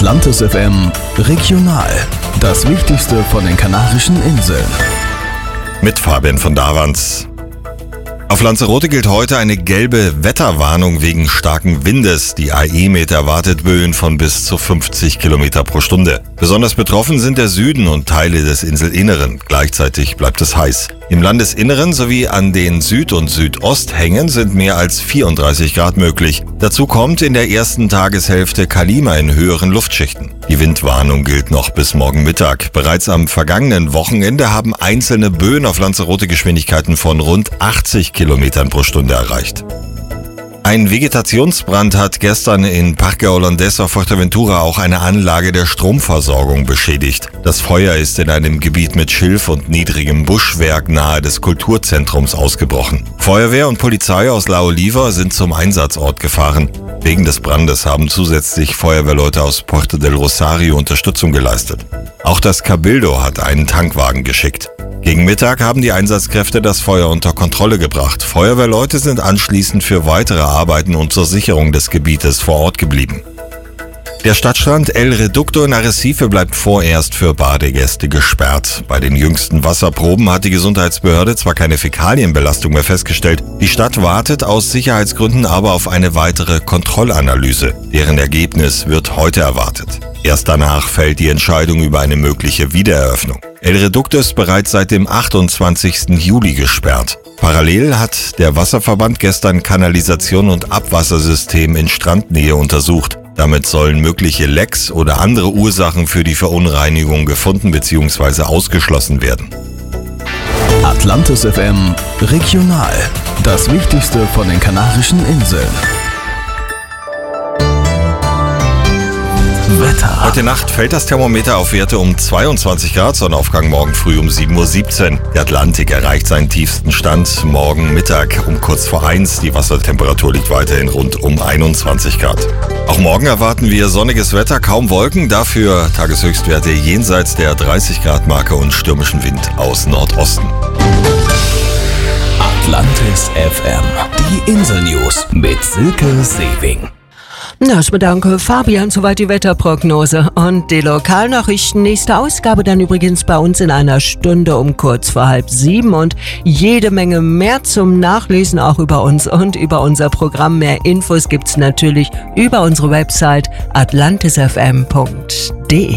Atlantis FM Regional. Das Wichtigste von den Kanarischen Inseln. Mit Fabian von Davans. Auf Lanzarote gilt heute eine gelbe Wetterwarnung wegen starken Windes. Die AEMET erwartet Böen von bis zu 50 Kilometer pro Stunde. Besonders betroffen sind der Süden und Teile des Inselinneren. Gleichzeitig bleibt es heiß. Im Landesinneren sowie an den Süd- und Südosthängen sind mehr als 34 Grad möglich. Dazu kommt in der ersten Tageshälfte Kalima in höheren Luftschichten. Die Windwarnung gilt noch bis morgen Mittag. Bereits am vergangenen Wochenende haben einzelne Böen auf Lanzarote Geschwindigkeiten von rund 80 Kilometern pro Stunde erreicht. Ein Vegetationsbrand hat gestern in Parque Holandés auf Fuerteventura auch eine Anlage der Stromversorgung beschädigt. Das Feuer ist in einem Gebiet mit Schilf und niedrigem Buschwerk nahe des Kulturzentrums ausgebrochen. Feuerwehr und Polizei aus La Oliva sind zum Einsatzort gefahren. Wegen des Brandes haben zusätzlich Feuerwehrleute aus Puerto del Rosario Unterstützung geleistet. Auch das Cabildo hat einen Tankwagen geschickt. Gegen Mittag haben die Einsatzkräfte das Feuer unter Kontrolle gebracht. Feuerwehrleute sind anschließend für weitere Arbeiten und zur Sicherung des Gebietes vor Ort geblieben. Der Stadtstrand El Reducto in Arrecife bleibt vorerst für Badegäste gesperrt. Bei den jüngsten Wasserproben hat die Gesundheitsbehörde zwar keine Fäkalienbelastung mehr festgestellt, die Stadt wartet aus Sicherheitsgründen aber auf eine weitere Kontrollanalyse. Deren Ergebnis wird heute erwartet. Erst danach fällt die Entscheidung über eine mögliche Wiedereröffnung. El Reducto ist bereits seit dem 28. Juli gesperrt. Parallel hat der Wasserverband gestern Kanalisation und Abwassersystem in Strandnähe untersucht. Damit sollen mögliche Lecks oder andere Ursachen für die Verunreinigung gefunden bzw. ausgeschlossen werden. Atlantis FM Regional. Das Wichtigste von den Kanarischen Inseln. Wetter. Heute Nacht fällt das Thermometer auf Werte um 22 Grad, Sonnenaufgang morgen früh um 7:17 Uhr. Der Atlantik erreicht seinen tiefsten Stand morgen Mittag um kurz vor 1. Die Wassertemperatur liegt weiterhin rund um 21 Grad. Auch morgen erwarten wir sonniges Wetter, kaum Wolken, dafür Tageshöchstwerte jenseits der 30-Grad-Marke und stürmischen Wind aus Nordosten. Atlantis FM. Die Insel-News mit Silke Sewing. Ich bedanke Fabian, soweit die Wetterprognose. Und die Lokalnachrichten, nächste Ausgabe dann übrigens bei uns in einer Stunde um kurz vor 6:30 und jede Menge mehr zum Nachlesen auch über uns und über unser Programm. Mehr Infos gibt's natürlich über unsere Website atlantisfm.de.